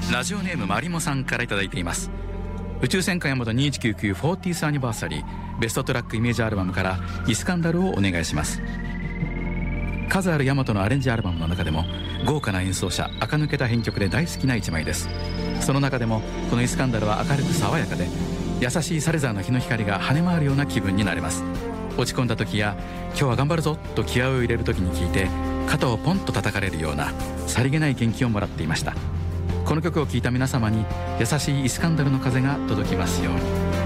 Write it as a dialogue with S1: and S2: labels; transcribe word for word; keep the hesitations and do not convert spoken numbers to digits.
S1: ラジオネームマリモさんからいただいています。宇宙戦艦ヤマトにせんひゃくきゅうじゅうきゅう フォーティースアニバーサリーベストトラックイメージアルバムからイスカンダルをお願いします。数あるヤマトのアレンジアルバムの中でも豪華な演奏者、垢抜けた編曲で大好きないちまいです。その中でもこのイスカンダルは明るく爽やかで、優しいサレザーの日の光が跳ね回るような気分になれます。落ち込んだ時や今日は頑張るぞと気合を入れる時に聴いて肩をポンと叩かれるようなさりげない元気をもらっていました。この曲を聴いた皆様に優しいイスカンダルの風が届きますように。